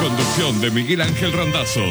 Conducción de Miguel Ángel Randazzo.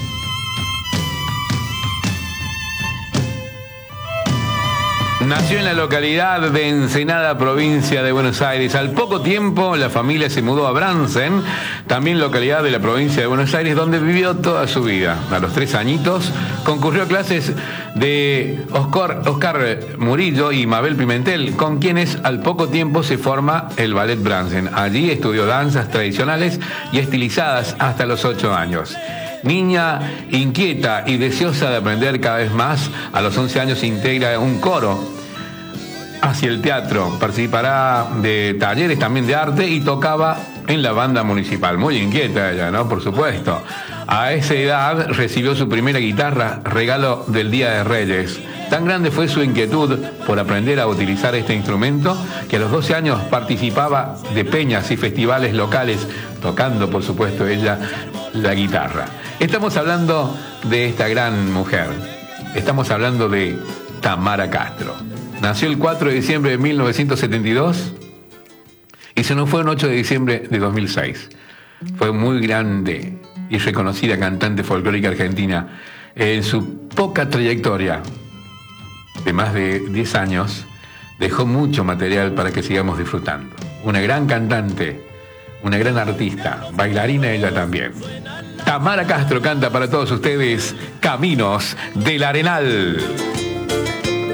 Nació en la localidad de Ensenada, provincia de Buenos Aires. Al poco tiempo, la familia se mudó a Bransen, también localidad de la provincia de Buenos Aires, donde vivió toda su vida. A los 3 añitos, concurrió a clases de Oscar Murillo y Mabel Pimentel, con quienes al poco tiempo se forma el Ballet Bransen. Allí estudió danzas tradicionales y estilizadas hasta los 8 años. Niña inquieta y deseosa de aprender cada vez más, a los 11 años integra un coro hacia el teatro. Participará de talleres también de arte y tocaba en la banda municipal. Muy inquieta ella, ¿no? Por supuesto. A esa edad recibió su primera guitarra, regalo del Día de Reyes. Tan grande fue su inquietud por aprender a utilizar este instrumento que a los 12 años participaba de peñas y festivales locales, tocando, por supuesto, ella la guitarra. Estamos hablando de esta gran mujer. Estamos hablando de Tamara Castro. Nació el 4 de diciembre de 1972 y se nos fue el 8 de diciembre de 2006. Fue muy grande y reconocida cantante folclórica argentina. En su poca trayectoria de más de 10 años, dejó mucho material para que sigamos disfrutando. Una gran cantante, una gran artista, bailarina ella también. Tamara Castro canta para todos ustedes Caminos del Arenal.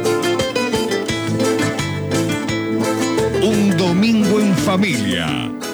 Un domingo en familia,